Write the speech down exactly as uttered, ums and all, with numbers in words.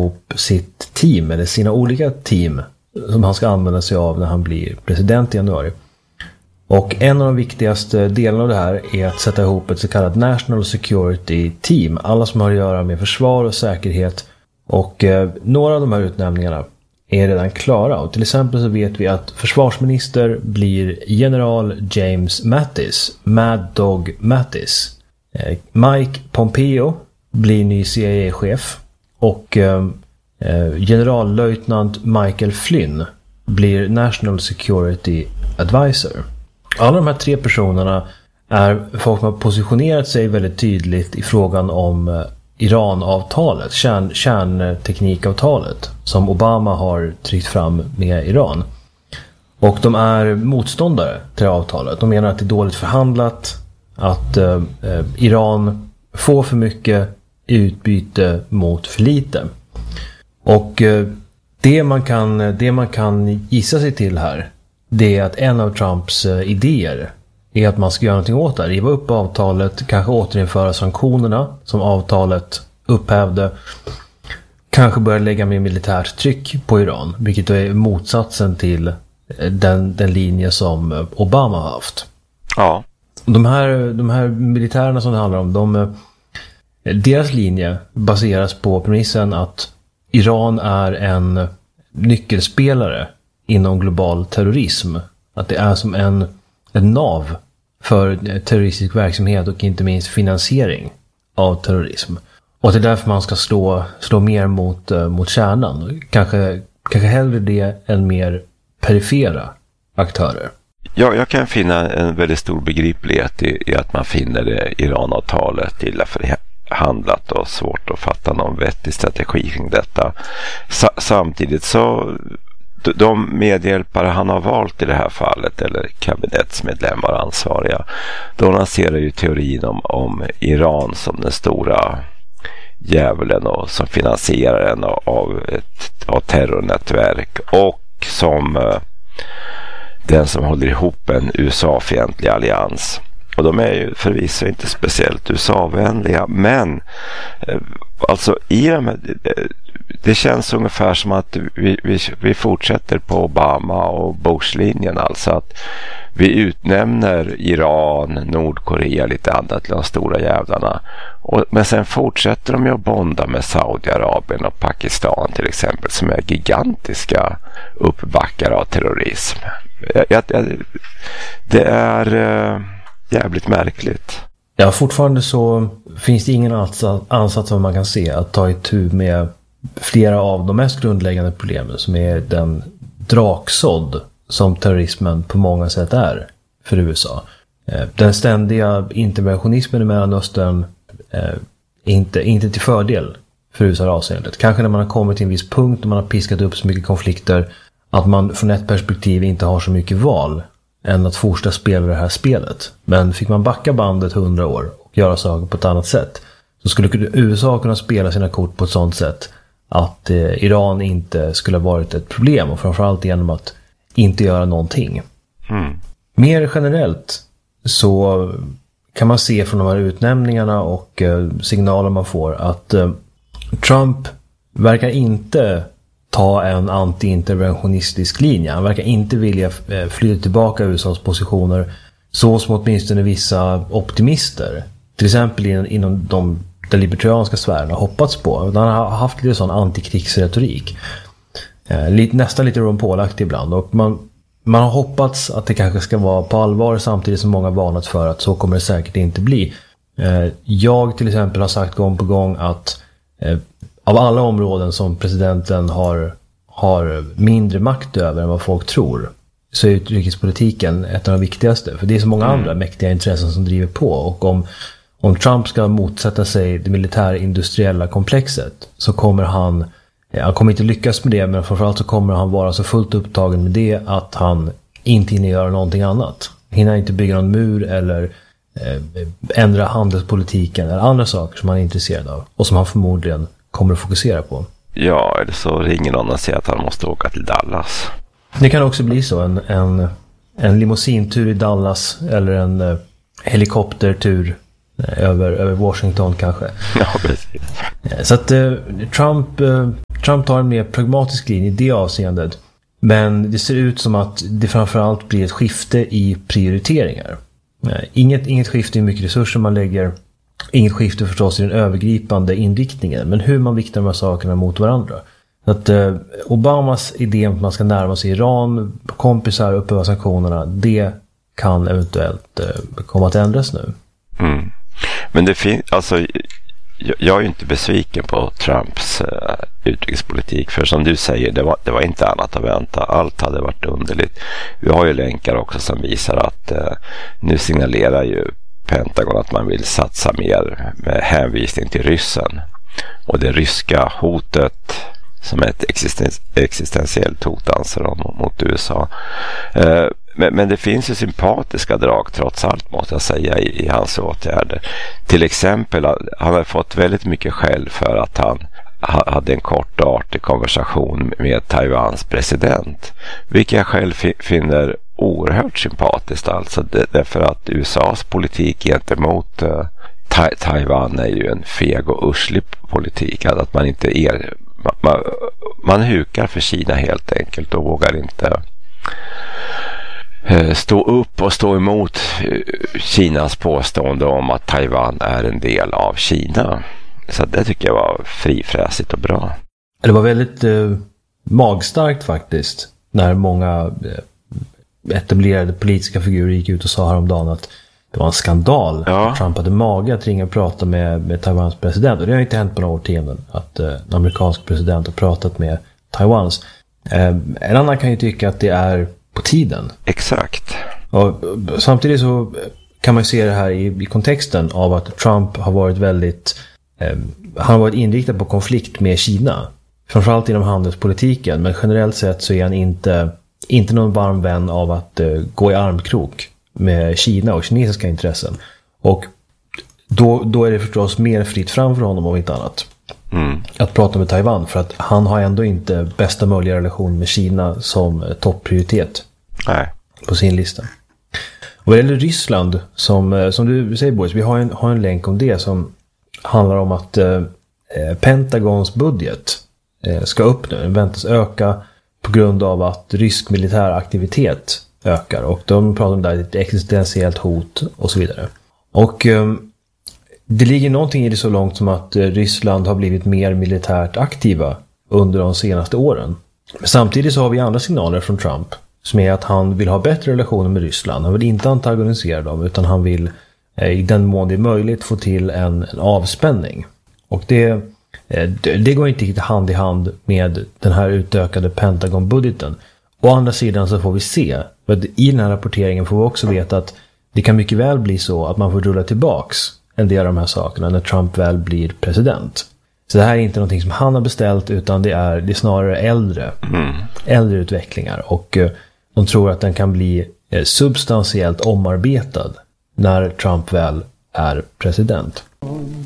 ihop sitt team, eller sina olika team som han ska använda sig av när han blir president i januari. Och en av de viktigaste delarna av det här är att sätta ihop ett så kallat National Security Team. Alla som har att göra med försvar och säkerhet. Och eh, några av de här utnämningarna är redan klara. Och till exempel så vet vi att försvarsminister blir general James Mattis, Mad Dog Mattis. Eh, Mike Pompeo blir ny C I A-chef. Och eh, generallöjtnant Michael Flynn blir National Security Advisor. Alla de här tre personerna är folk som har positionerat sig väldigt tydligt i frågan om Iran-avtalet, kärn, kärnteknikavtalet som Obama har tryckt fram med Iran. Och de är motståndare till avtalet. De menar att det är dåligt förhandlat, att eh, Iran får för mycket utbyte mot för lite. Och eh, det, man kan, det man kan gissa sig till här, det är att en av Trumps eh, idéer är att man ska göra någonting åt det. Riva upp avtalet, kanske återinföra sanktionerna som avtalet upphävde. Kanske börja lägga mer militärt tryck på Iran, vilket är motsatsen till den, den linje som Obama har haft. Ja. De här, de här militärerna som det handlar om, de, deras linje baseras på premissen att Iran är en nyckelspelare inom global terrorism. Att det är som en, en nav för terroristisk verksamhet och inte minst finansiering av terrorism. Och det är därför man ska slå, slå mer mot, mot kärnan. Kanske, kanske hellre det än mer perifera aktörer. Ja, jag kan finna en väldigt stor begriplighet i, i att man finner det Iran-avtalet illa förhandlat och svårt att fatta någon vettig strategi kring detta. Sa- samtidigt så de medhjälpare han har valt i det här fallet, eller kabinettsmedlemmar ansvariga, de lanserar ju teorin om, om Iran som den stora djävulen och som finansierar en av ett av terrornätverk och som eh, den som håller ihop en U S A-fientlig allians. Och de är ju förvisso inte speciellt U S A-vänliga, men eh, alltså i de här, det känns ungefär som att vi, vi, vi fortsätter på Obama och Bush-linjen, alltså att vi utnämner Iran, Nordkorea, lite annat till de stora jävlarna. Och, men sen fortsätter de ju att bonda med Saudiarabien och Pakistan till exempel, som är gigantiska uppbackare av terrorism. Jag, jag, det är äh, jävligt märkligt. Ja, fortfarande så finns det ingen ansats som man kan se att ta itu med flera av de mest grundläggande problemen, som är den draksådd som terrorismen på många sätt är för U S A. Den ständiga interventionismen i Mellanöstern är inte, inte till fördel för U S A-avseendet. Kanske när man har kommit till en viss punkt och man har piskat upp så mycket konflikter att man från ett perspektiv inte har så mycket val än att fortsätta spela det här spelet. Men fick man backa bandet hundra år och göra saker på ett annat sätt, så skulle U S A kunna spela sina kort på ett sådant sätt att eh, Iran inte skulle ha varit ett problem, och framförallt genom att inte göra någonting. Mm. Mer generellt så kan man se från de här utnämningarna och eh, signaler man får att eh, Trump verkar inte ta en anti-interventionistisk linje. Han verkar inte vilja eh, flytta tillbaka U S A:s positioner så som åtminstone vissa optimister, till exempel inom, inom de den libertarianska sfären, har hoppats på. Han har haft lite sån antikrigsretorik. Eh, lite, nästan lite Ron Paul-aktig ibland. Och man, man har hoppats att det kanske ska vara på allvar, samtidigt som många varnat för att så kommer det säkert inte bli. Eh, jag till exempel har sagt gång på gång att eh, av alla områden som presidenten har, har mindre makt över än vad folk tror, så är utrikespolitiken ett av de viktigaste. För det är så många mm. andra mäktiga intressen som driver på. Och om Om Trump ska motsätta sig det militärindustriella komplexet, så kommer han, han kommer inte lyckas med det, men framförallt så kommer han vara så fullt upptagen med det att han inte hinner göra någonting annat. Hinner inte bygga någon mur eller eh, ändra handelspolitiken eller andra saker som han är intresserad av och som han förmodligen kommer att fokusera på. Ja, eller så ringer någon och säger att han måste åka till Dallas. Det kan också bli så, en, en, en limousintur i Dallas eller en eh, helikoptertur Över, över Washington kanske. Ja, precis. Så att eh, Trump, eh, Trump tar en mer pragmatisk linje i det avseendet. Men det ser ut som att det framförallt blir ett skifte i prioriteringar. Inget, inget skifte i hur mycket resurser man lägger. Inget skifte förstås i den övergripande inriktningen. Men hur man viktar de här sakerna mot varandra. Att eh, Obamas idé om att man ska närma sig Iran, kompisar, upphäva sanktionerna, det kan eventuellt eh, komma att ändras nu. Mm. Men det finns, alltså jag, jag är ju inte besviken på Trumps uh, utrikespolitik, för som du säger, det var, det var inte annat att vänta. Allt hade varit underligt. Vi har ju länkar också som visar att uh, nu signalerar ju Pentagon att man vill satsa mer med hänvisning till ryssen. Och det ryska hotet som ett existens, existentiellt hot anser de mot U S A. Uh, Men, men det finns ju sympatiska drag trots allt, måste jag säga, i, i hans åtgärder. Till exempel, han har fått väldigt mycket skäll för att han ha, hade en kort och artig konversation med Taiwans president. Vilket jag själv fi, finner oerhört sympatiskt. Alltså det, därför att U S A:s politik gentemot uh, ta, Taiwan är ju en feg och urslig politik. Alltså att man inte är... Man, man, man hukar för Kina helt enkelt och vågar inte stå upp och stå emot Kinas påstående om att Taiwan är en del av Kina. Så det tycker jag var frifräsigt och bra. Det var väldigt eh, magstarkt faktiskt när många eh, etablerade politiska figurer gick ut och sa häromdagen att det var en skandal ja. att Trump hade mage att ringa och prata med, med Taiwans president. Och det har inte hänt på några årtionden att eh, en amerikansk president har pratat med Taiwans. Eh, en annan kan ju tycka att det är på tiden. Exakt. Och samtidigt så kan man se det här i, i kontexten av att Trump har varit väldigt eh, han har varit inriktad på konflikt med Kina. Framförallt inom handelspolitiken, men generellt sett så är han inte, inte någon varm vän av att eh, gå i armkrok med Kina och kinesiska intressen. Och då, då är det förstås mer fritt fram för honom om inte annat. Mm. Att prata med Taiwan, för att han har ändå inte bästa möjliga relation med Kina som topprioritet. Nej. På sin lista. Och vad gäller Ryssland, som, som du säger Boris, vi har en, har en länk om det som handlar om att eh, Pentagons budget eh, ska upp nu. Den väntas öka på grund av att rysk militär aktivitet ökar. Och de pratar om där ett existentiellt hot och så vidare. Och eh, det ligger någonting i det så långt som att Ryssland har blivit mer militärt aktiva under de senaste åren. Men samtidigt så har vi andra signaler från Trump som är att han vill ha bättre relationer med Ryssland. Han vill inte antagonisera dem, utan han vill i den mån det är möjligt få till en, en avspänning. Och det, det går inte riktigt hand i hand med den här utökade Pentagon-budgeten. Å andra sidan så får vi se, för i den här rapporteringen får vi också veta att det kan mycket väl bli så att man får rulla tillbaks en del av de här sakerna när Trump väl blir president. Så det här är inte någonting som han har beställt, utan det är, det är snarare äldre, mm. äldre utvecklingar. Och eh, de tror att den kan bli eh, substantiellt omarbetad när Trump väl är president.